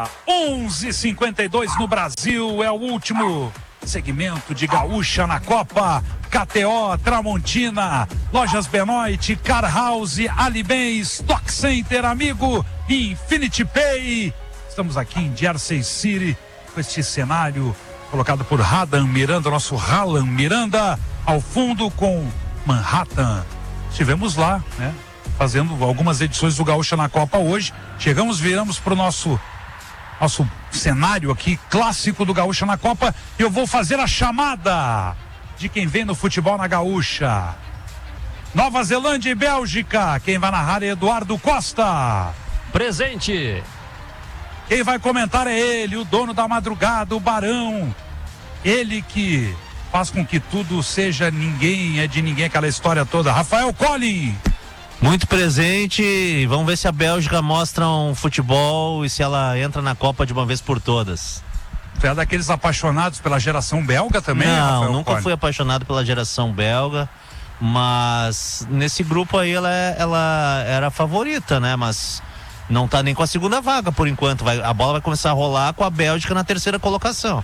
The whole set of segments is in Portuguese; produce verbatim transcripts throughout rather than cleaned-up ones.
onze e cinquenta e dois no Brasil, é o último segmento de Gaúcha na Copa. K T O, Tramontina, Lojas Benoit, Car House, Alibem, Stock Center, Amigo, Infinity Pay. Estamos aqui em Jersey City com este cenário colocado por Radan Miranda, nosso Ralan Miranda, ao fundo com Manhattan. Estivemos lá, né? Fazendo algumas edições do Gaúcha na Copa hoje. Chegamos, viramos para o nosso nosso cenário aqui clássico do Gaúcha na Copa. E eu vou fazer a chamada de quem vem no futebol na Gaúcha. Nova Zelândia e Bélgica. Quem vai narrar é Eduardo Costa. Presente. Quem vai comentar é ele, o dono da madrugada, o Barão. Ele que faz com que tudo seja ninguém, é de ninguém, aquela história toda. Rafael Collin. Muito presente. Vamos ver se a Bélgica mostra um futebol e se ela entra na Copa de uma vez por todas. Tu é daqueles apaixonados pela geração belga também? Não, Rafael nunca Collin? fui apaixonado pela geração belga, mas nesse grupo aí ela, ela era a favorita, né? Mas não tá nem com a segunda vaga por enquanto. Vai, a bola vai começar a rolar com a Bélgica na terceira colocação.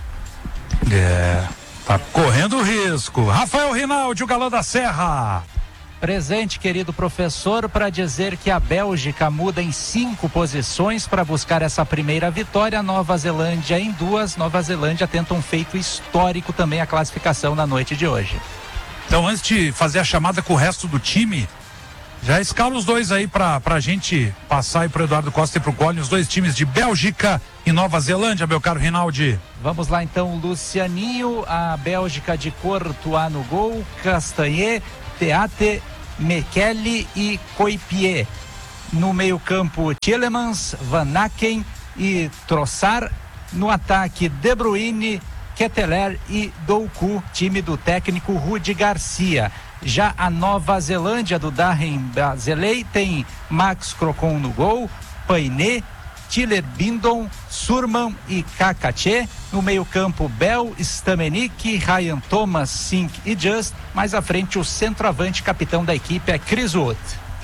É, tá correndo risco. Rafael Rinaldi, o galã da Serra. Presente, querido professor, para dizer que a Bélgica muda em cinco posições para buscar essa primeira vitória. Nova Zelândia em duas. Nova Zelândia tenta um feito histórico também, a classificação na noite de hoje. Então, antes de fazer a chamada com o resto do time, já escala os dois aí pra, pra gente passar aí pro Eduardo Costa e pro Collin, os dois times de Bélgica e Nova Zelândia, meu caro Rinaldi. Vamos lá então, Lucianinho, a Bélgica de Courtois no gol, Castanhe, Teate, Mekele e Coipier. No meio campo, Tielemans, Van Aken e Trossard. No ataque, De Bruyne, Ketteler e Douku, time do técnico Rudi Garcia. Já a Nova Zelândia do Darren Bazeley tem Max Crocon no gol, Painé, Tiller Bindon, Surman e Kakache. No meio campo, Bell, Stamenik, Ryan Thomas, Sink e Just. Mais à frente, o centroavante, capitão da equipe, é Chris Wood.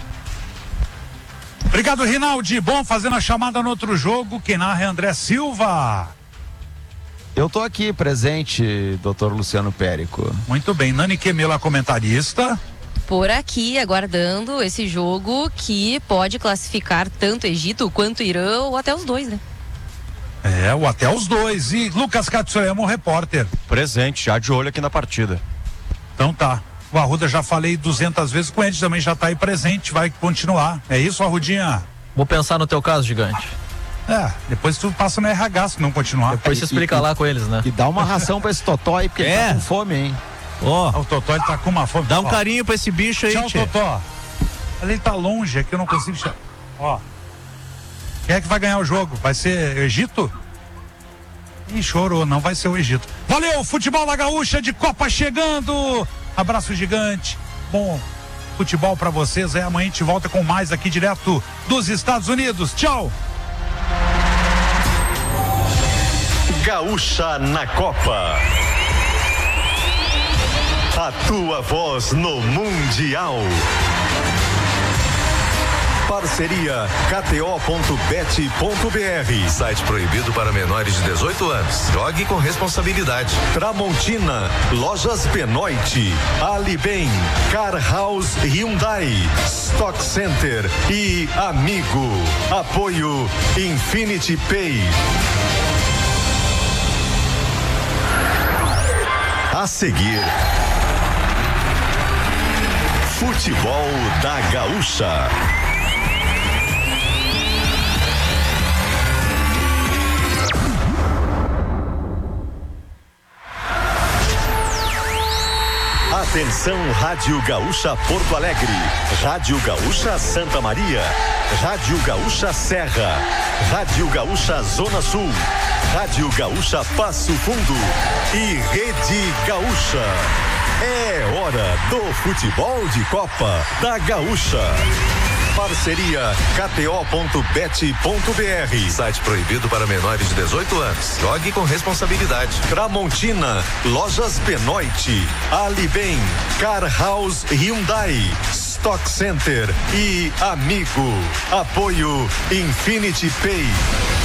Obrigado, Rinaldi. Bom, fazendo a chamada no outro jogo, quem narra é André Silva. Eu tô aqui presente, doutor Luciano Périco. Muito bem, Nani Quemela, comentarista. Por aqui, aguardando esse jogo que pode classificar tanto Egito quanto Irã, ou até os dois, né? É, ou até os dois. E Lucas Katsurayama, o repórter. Presente, já de olho aqui na partida. Então tá. O Arruda já falei duzentas vezes com ele, também já tá aí presente, vai continuar. É isso, Arrudinha? Vou pensar no teu caso, gigante. É, depois tu passa no R H se não continuar. Depois você explica e, lá com eles, né? E dá uma ração pra esse Totó aí, porque É. ele tá com fome, hein? Ó, O Totó, ele tá com uma fome. dá um Ó, carinho pra esse bicho aí, tchau, tchê. Totó. Ele tá longe, aqui eu não consigo... che- Ó. Quem é que vai ganhar o jogo? Vai ser Egito? Ih, chorou, não vai ser o Egito. Valeu, futebol da Gaúcha de Copa chegando. Abraço gigante. Bom futebol pra vocês. Aí amanhã a gente volta com mais aqui direto dos Estados Unidos. Tchau. Gaúcha na Copa. A tua voz no Mundial. Parceria K T O ponto bet ponto B R. Site proibido para menores de dezoito anos. Jogue com responsabilidade. Tramontina, Lojas Benoit, Alibem, Car House Hyundai, Stock Center e Amigo. Apoio Infinity Pay. A seguir, futebol da Gaúcha. Atenção, Rádio Gaúcha Porto Alegre, Rádio Gaúcha Santa Maria, Rádio Gaúcha Serra, Rádio Gaúcha Zona Sul, Rádio Gaúcha Passo Fundo e Rede Gaúcha. É hora do futebol de Copa da Gaúcha. Parceria K T O ponto bet ponto B R. Site proibido para menores de dezoito anos. Jogue com responsabilidade. Tramontina, Lojas Benoit, Alibem, Car House Hyundai, Stock Center e Amigo. Apoio Infinity Pay.